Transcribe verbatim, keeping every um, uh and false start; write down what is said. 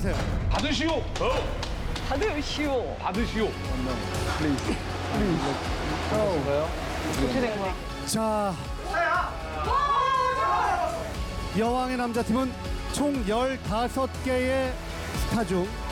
받으세요. 받으시오. 어. 받으시오. 받으시오. 어떻게 된 거야? 자, 여왕의 남자팀은 총 열다섯 개의 스타 중